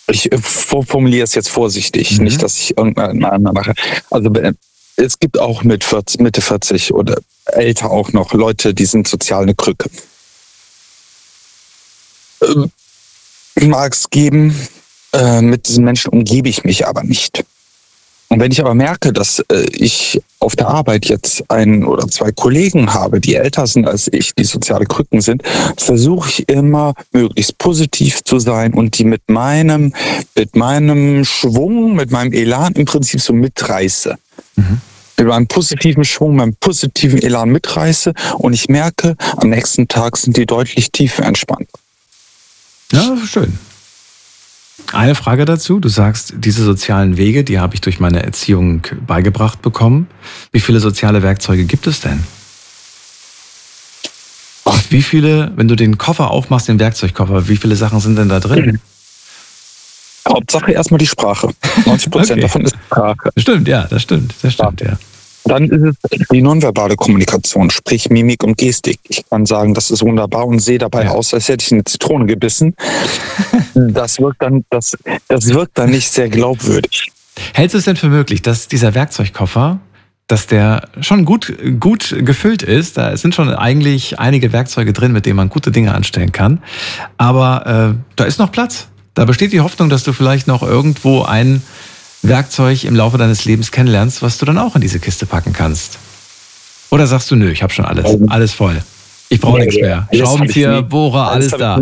Ich formuliere es jetzt vorsichtig, nicht, dass ich irgendeine andere mache. Also es gibt auch mit Mitte 40 oder älter auch noch Leute, die sind sozial eine Krücke. Mag es geben, mit diesen Menschen umgebe ich mich aber nicht. Und wenn ich aber merke, dass ich auf der Arbeit jetzt 1 oder 2 Kollegen habe, die älter sind als ich, die soziale Krücken sind, versuche ich immer möglichst positiv zu sein und die mit meinem Schwung, mit meinem Elan im Prinzip so mitreiße. Mit meinem positiven Schwung, meinem positiven Elan mitreiße und ich merke, am nächsten Tag sind die deutlich tiefer entspannt. Ja, schön. Eine Frage dazu. Du sagst, diese sozialen Wege, die habe ich durch meine Erziehung beigebracht bekommen. Wie viele soziale Werkzeuge gibt es denn? Wie viele, wenn du den Koffer aufmachst, den Werkzeugkoffer, wie viele Sachen sind denn da drin? Hauptsache erstmal die Sprache. 90% okay. Davon ist Sprache. Stimmt, ja, das stimmt, ja. Dann ist es die nonverbale Kommunikation, sprich Mimik und Gestik. Ich kann sagen, das ist wunderbar und sehe dabei aus, als hätte ich eine Zitrone gebissen. Das wirkt dann nicht sehr glaubwürdig. Hältst du es denn für möglich, dass dieser Werkzeugkoffer, dass der schon gut gefüllt ist? Da sind schon eigentlich einige Werkzeuge drin, mit denen man gute Dinge anstellen kann. Aber da ist noch Platz. Da besteht die Hoffnung, dass du vielleicht noch irgendwo ein Werkzeug im Laufe deines Lebens kennenlernst, was du dann auch in diese Kiste packen kannst. Oder sagst du, nö, ich habe schon alles voll. Ich brauche nichts mehr. Schraubenzieher, Bohrer, alles da.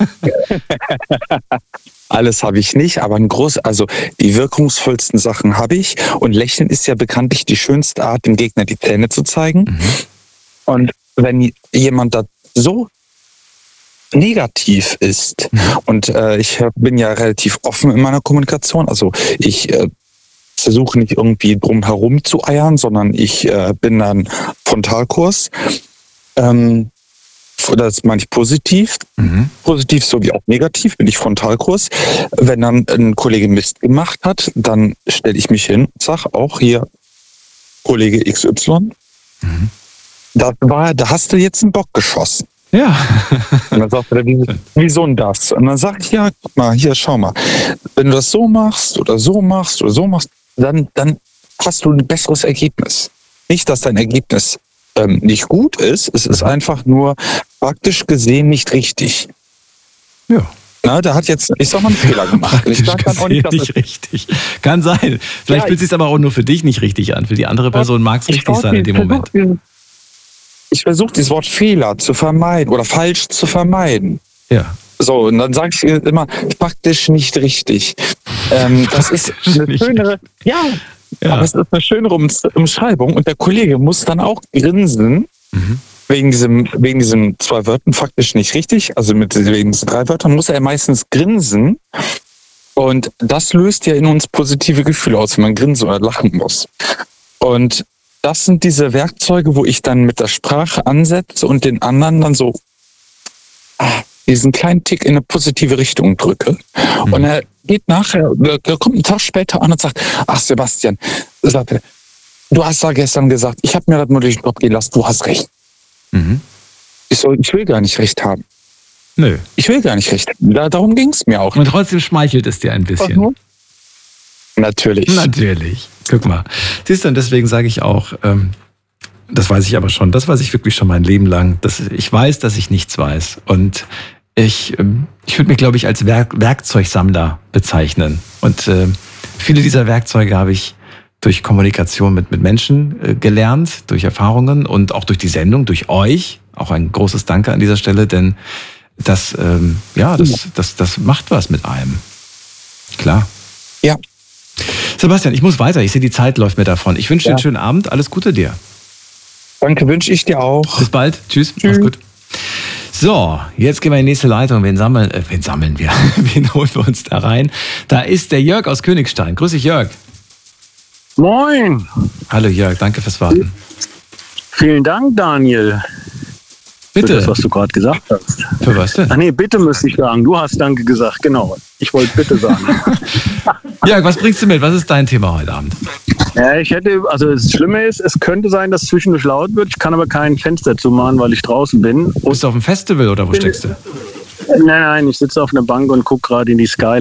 Alles habe ich nicht, aber also die wirkungsvollsten Sachen habe ich. Und Lächeln ist ja bekanntlich die schönste Art, dem Gegner die Zähne zu zeigen. Und wenn jemand da so negativ ist. Und ich bin ja relativ offen in meiner Kommunikation. Also ich versuche nicht irgendwie drum herum zu eiern, sondern ich bin dann Frontalkurs. Das meine ich positiv. Positiv sowie auch negativ bin ich Frontalkurs. Wenn dann ein Kollege Mist gemacht hat, dann stelle ich mich hin und sage auch hier, Kollege XY, da hast du jetzt einen Bock geschossen. Ja. Und dann sagt er, wieso denn das? Und dann sage ich, ja, guck mal, hier, schau mal. Wenn du das so machst oder so machst oder so machst, dann hast du ein besseres Ergebnis. Nicht, dass dein Ergebnis nicht gut ist, es ist einfach nur praktisch gesehen nicht richtig. Ja. Na, der hat jetzt, ich sag mal, einen Fehler gemacht. Ich sag dann auch nicht, dass nicht richtig. Kann sein. Vielleicht fühlt es sich aber auch nur für dich nicht richtig an. Für die andere Person mag es richtig sein in dem Moment. Ich versuche dieses Wort Fehler zu vermeiden oder falsch zu vermeiden. Ja. So, und dann sage ich immer, faktisch nicht richtig. Das ist eine schönere, aber es ist eine schönere Umschreibung und der Kollege muss dann auch grinsen, wegen diesen 2 Wörtern, faktisch nicht richtig, also wegen diesen 3 Wörtern muss er meistens grinsen und das löst ja in uns positive Gefühle aus, wenn man grinsen oder lachen muss. Und das sind diese Werkzeuge, wo ich dann mit der Sprache ansetze und den anderen dann so diesen kleinen Tick in eine positive Richtung drücke. Und er geht nachher, er kommt einen Tag später an und sagt, ach Sebastian, sagt er, du hast da gestern gesagt, ich habe mir das nur durch den Kopf gehen lassen, du hast recht. Ich will gar nicht recht haben. Nö. Ich will gar nicht recht haben. Darum ging es mir auch. Und trotzdem schmeichelt es dir ein bisschen. Natürlich. Guck mal. Siehst du, und deswegen sage ich auch, das weiß ich aber schon, das weiß ich wirklich schon mein Leben lang, ich weiß, dass ich nichts weiß. Und ich würde mich, glaube ich, als Werkzeugsammler bezeichnen. Und viele dieser Werkzeuge habe ich durch Kommunikation mit Menschen gelernt, durch Erfahrungen und auch durch die Sendung, durch euch. Auch ein großes Danke an dieser Stelle, denn das macht was mit einem. Klar. Ja. Sebastian, ich muss weiter. Ich sehe, die Zeit läuft mir davon. Ich wünsche dir einen schönen Abend. Alles Gute dir. Danke, wünsche ich dir auch. Bis bald. Tschüss. Mach's gut. So, jetzt gehen wir in die nächste Leitung. Wen sammeln wir? Wen holen wir uns da rein? Da ist der Jörg aus Königstein. Grüß dich, Jörg. Moin. Hallo Jörg, danke fürs Warten. Vielen Dank, Daniel. Bitte. Für das, was du gerade gesagt hast. Für was denn? Ach nee, bitte müsste ich sagen. Du hast Danke gesagt, genau. Ich wollte bitte sagen. Jörg, was bringst du mit? Was ist dein Thema heute Abend? Ja, das Schlimme ist, es könnte sein, dass es zwischendurch laut wird. Ich kann aber kein Fenster zumachen, weil ich draußen bin. Bist du auf dem Festival oder wo steckst du? Nein, ich sitze auf einer Bank und gucke gerade in die Sky.